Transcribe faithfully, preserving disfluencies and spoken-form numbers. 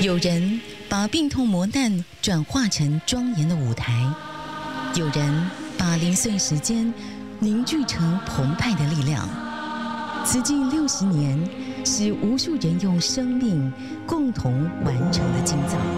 有人把病痛磨难转化成庄严的舞台，有人把零碎时间凝聚成澎湃的力量。此际六十年，是无数人用生命共同完成的建造。